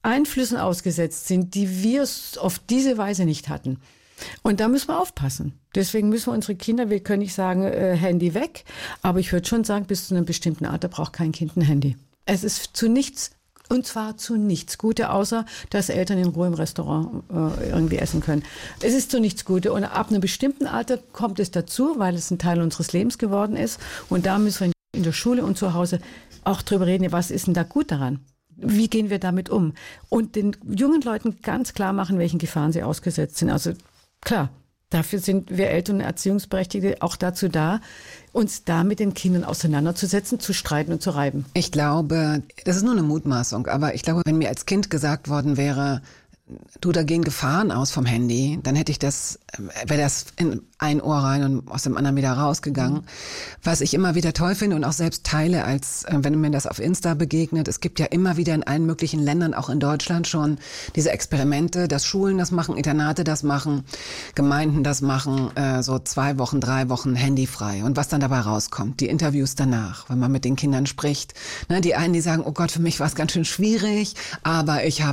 Einflüssen ausgesetzt sind, die wir auf diese Weise nicht hatten. Und da müssen wir aufpassen. Deswegen müssen wir unsere Kinder, wir können nicht sagen, Handy weg, aber ich würde schon sagen, bis zu einem bestimmten Alter braucht kein Kind ein Handy. Es ist zu nichts, und zwar zu nichts Gute, außer dass Eltern in Ruhe im Restaurant irgendwie essen können. Es ist zu nichts Gute und ab einem bestimmten Alter kommt es dazu, weil es ein Teil unseres Lebens geworden ist. Und da müssen wir in der Schule und zu Hause auch drüber reden, was ist denn da gut daran? Wie gehen wir damit um? Und den jungen Leuten ganz klar machen, welchen Gefahren sie ausgesetzt sind. Also klar, dafür sind wir Eltern und Erziehungsberechtigte auch dazu da, uns da mit den Kindern auseinanderzusetzen, zu streiten und zu reiben. Ich glaube, das ist nur eine Mutmaßung, aber ich glaube, wenn mir als Kind gesagt worden wäre, du, da gehen Gefahren aus vom Handy, dann hätte ich wäre das in ein Ohr rein und aus dem anderen wieder rausgegangen. Was ich immer wieder toll finde und auch selbst teile, als wenn mir das auf Insta begegnet, es gibt ja immer wieder in allen möglichen Ländern, auch in Deutschland schon, diese Experimente, dass Schulen das machen, Internate das machen, Gemeinden das machen, so 2 Wochen, 3 Wochen handyfrei. Und was dann dabei rauskommt, die Interviews danach, wenn man mit den Kindern spricht. Ne, die einen, die sagen, oh Gott, für mich war es ganz schön schwierig, aber ich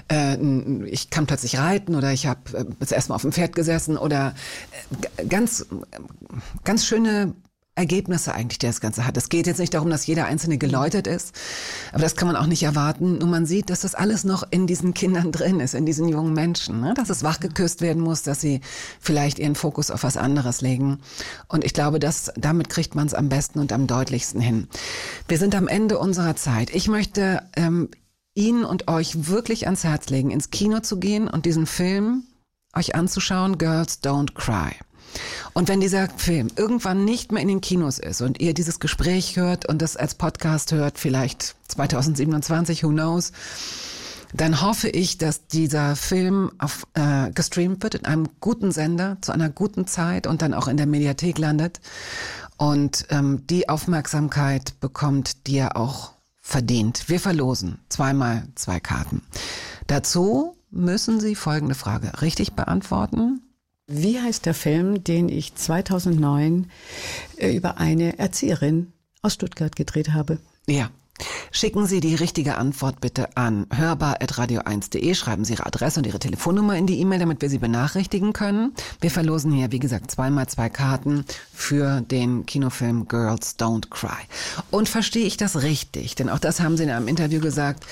kann plötzlich reiten oder ich habe das erste Mal auf dem Pferd gesessen oder ganz schöne Ergebnisse eigentlich, die das Ganze hat. Es geht jetzt nicht darum, dass jeder Einzelne geläutert ist, aber das kann man auch nicht erwarten. Nur man sieht, dass das alles noch in diesen Kindern drin ist, in diesen jungen Menschen, ne? Dass es wachgeküsst werden muss, dass sie vielleicht ihren Fokus auf was anderes legen. Und ich glaube, damit kriegt man es am besten und am deutlichsten hin. Wir sind am Ende unserer Zeit. Ich möchte Ihnen und euch wirklich ans Herz legen, ins Kino zu gehen und diesen Film euch anzuschauen, Girls Don't Cry. Und wenn dieser Film irgendwann nicht mehr in den Kinos ist und ihr dieses Gespräch hört und das als Podcast hört, vielleicht 2027, who knows, dann hoffe ich, dass dieser Film gestreamt wird in einem guten Sender, zu einer guten Zeit und dann auch in der Mediathek landet und die Aufmerksamkeit bekommt, die er auch verdient. Wir verlosen 2x2 Karten. Dazu müssen Sie folgende Frage richtig beantworten. Wie heißt der Film, den ich 2009 über eine Erzieherin aus Stuttgart gedreht habe? Ja. Schicken Sie die richtige Antwort bitte an hörbar@radio1.de. Schreiben Sie Ihre Adresse und Ihre Telefonnummer in die E-Mail, damit wir Sie benachrichtigen können. Wir verlosen hier, wie gesagt, 2x2 Karten für den Kinofilm Girls Don't Cry. Und verstehe ich das richtig? Denn auch das haben Sie in einem Interview gesagt.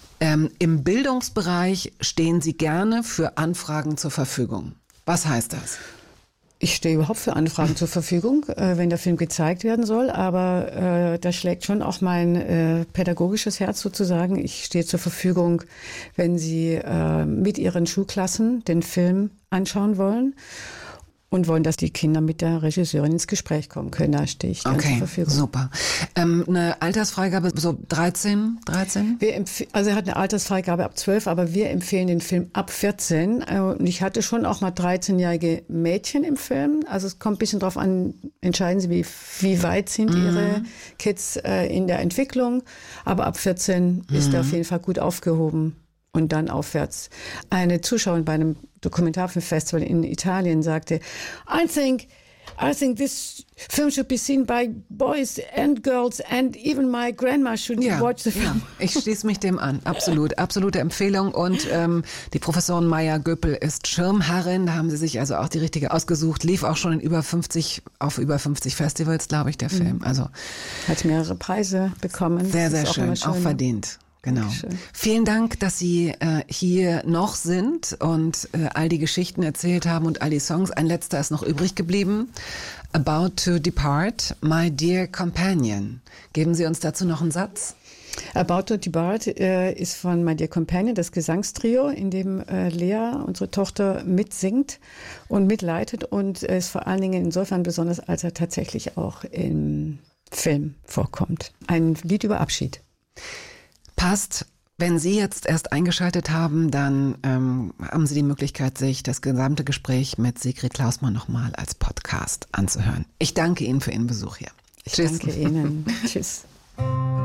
Im Bildungsbereich stehen Sie gerne für Anfragen zur Verfügung. Was heißt das? Ich stehe überhaupt für Anfragen zur Verfügung, wenn der Film gezeigt werden soll, aber da schlägt schon auch mein pädagogisches Herz sozusagen. Ich stehe zur Verfügung, wenn Sie mit Ihren Schulklassen den Film anschauen wollen und wollen, dass die Kinder mit der Regisseurin ins Gespräch kommen können. Da stehe ich dann zur Verfügung. Super. Eine Altersfreigabe, so 13? Also er hat eine Altersfreigabe ab 12, aber wir empfehlen den Film ab 14. Und ich hatte schon auch mal 13-jährige Mädchen im Film. Also es kommt ein bisschen drauf an, entscheiden Sie, wie weit sind Ihre Kids in der Entwicklung. Aber ab 14 ist er auf jeden Fall gut aufgehoben. Und dann aufwärts. Eine Zuschauerin bei einem Dokumentarfilmfestival in Italien sagte, I think this film should be seen by boys and girls and even my grandma should watch the film. Ja, ich schließe mich dem an. Absolut. Absolute Empfehlung. Und die Professorin Maya Göppel ist Schirmherrin. Da haben sie sich also auch die richtige ausgesucht. Lief auch schon auf über 50 Festivals, glaube ich, der Film. Also hat mehrere Preise bekommen. Sehr, sehr schön. Auch verdient. Genau. Dankeschön. Vielen Dank, dass Sie hier noch sind und all die Geschichten erzählt haben und all die Songs. Ein letzter ist noch übrig geblieben. About to Depart, My Dear Companion. Geben Sie uns dazu noch einen Satz? About to Depart ist von My Dear Companion, das Gesangstrio, in dem Lea, unsere Tochter, mitsingt und mitleitet und ist vor allen Dingen insofern besonders, als er tatsächlich auch im Film vorkommt. Ein Lied über Abschied. Passt. Wenn Sie jetzt erst eingeschaltet haben, dann haben Sie die Möglichkeit, sich das gesamte Gespräch mit Sigrid Klausmann nochmal als Podcast anzuhören. Ich danke Ihnen für Ihren Besuch hier. Ich danke Ihnen. Tschüss.